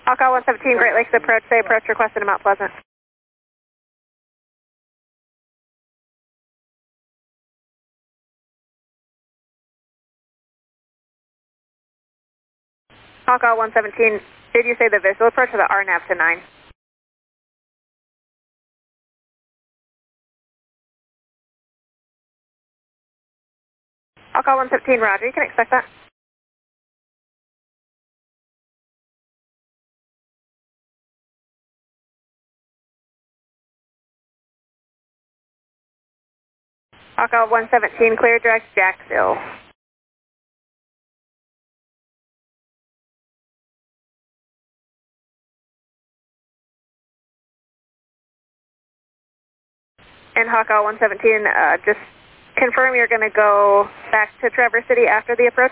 Hawkeye 117, Great Lakes approach, say approach requested to Mount Pleasant. Hawkeye 117, did you say the visual approach or the RNAV to 9? Hawkeye 117, roger, you can expect that. Hawkeye 117, clear direct Jacksonville. And Hawkeye 117, just confirm you're going to go back to Traverse City after the approach?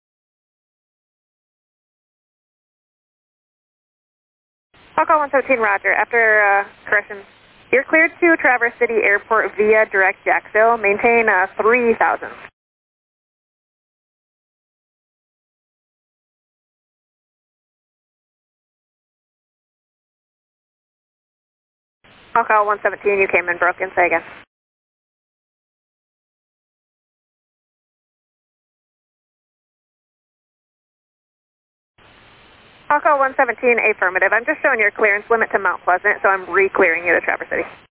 Hawkeye 117, roger. After correction, you're cleared to Traverse City Airport via direct Jacksonville. Maintain 3000. Hawkeye 117, you came in broken. Say again. Hawkeye 117, affirmative. I'm just showing your clearance limit to Mount Pleasant, so I'm re-clearing you to Traverse City.